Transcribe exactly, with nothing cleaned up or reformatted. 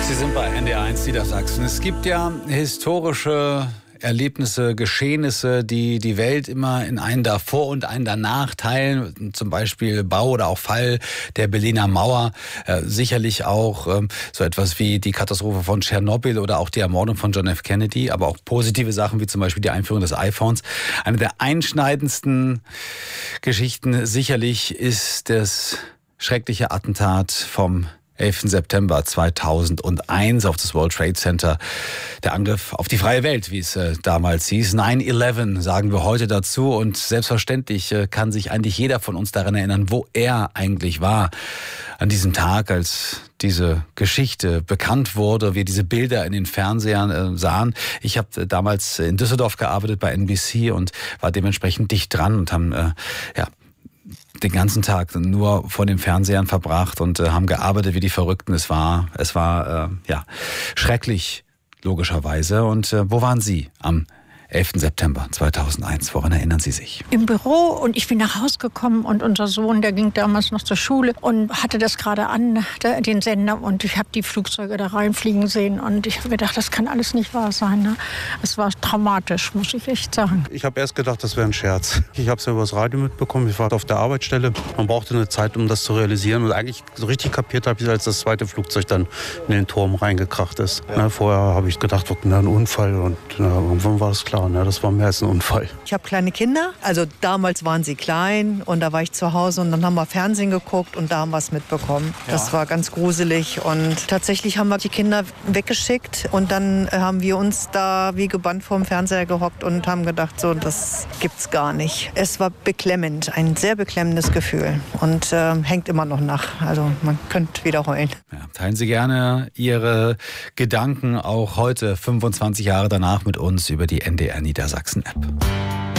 Sie sind bei N D R eins Niedersachsen. Es gibt ja historische Erlebnisse, Geschehnisse, die die Welt immer in einen davor und einen danach teilen. Zum Beispiel Bau oder auch Fall der Berliner Mauer. Äh, sicherlich auch ähm, so etwas wie die Katastrophe von Tschernobyl oder auch die Ermordung von John F. Kennedy. Aber auch positive Sachen wie zum Beispiel die Einführung des iPhones. Eine der einschneidendsten Geschichten sicherlich ist das schreckliche Attentat vom elften September zweitausendeins auf das World Trade Center. Der Angriff auf die freie Welt, wie es äh, damals hieß. neun elf sagen wir heute dazu. Und selbstverständlich äh, kann sich eigentlich jeder von uns daran erinnern, wo er eigentlich war an diesem Tag, als diese Geschichte bekannt wurde, wir diese Bilder in den Fernsehern äh, sahen. Ich habe äh, damals in Düsseldorf gearbeitet bei N B C und war dementsprechend dicht dran und haben äh, ja den ganzen Tag nur vor den Fernsehern verbracht und äh, haben gearbeitet wie die Verrückten. Es war, es war äh, ja schrecklich, logischerweise. Und äh, wo waren Sie am elften September zweitausendeins? Woran erinnern Sie sich? Im Büro, und ich bin nach Hause gekommen und unser Sohn, der ging damals noch zur Schule und hatte das gerade an, der, den Sender, und ich habe die Flugzeuge da reinfliegen sehen und ich habe gedacht, das kann alles nicht wahr sein. Ne? Es war traumatisch, muss ich echt sagen. Ich habe erst gedacht, das wäre ein Scherz. Ich habe es ja über das Radio mitbekommen, ich war auf der Arbeitsstelle. Man brauchte eine Zeit, um das zu realisieren, und eigentlich so richtig kapiert habe ich, als das zweite Flugzeug dann in den Turm reingekracht ist. Ja. Na, vorher habe ich gedacht, na, ein Unfall, und na, irgendwann war das klar. Ja, das war mehr als ein Unfall. Ich habe kleine Kinder, also damals waren sie klein und da war ich zu Hause und dann haben wir Fernsehen geguckt und da haben wir es mitbekommen. Ja. Das war ganz gruselig und tatsächlich haben wir die Kinder weggeschickt und dann haben wir uns da wie gebannt vorm Fernseher gehockt und haben gedacht, so, das gibt's gar nicht. Es war beklemmend, ein sehr beklemmendes Gefühl und äh, hängt immer noch nach. Also man könnte wieder heulen. Ja, teilen Sie gerne Ihre Gedanken auch heute, fünfundzwanzig Jahre danach, mit uns über die N D R Niedersachsen App.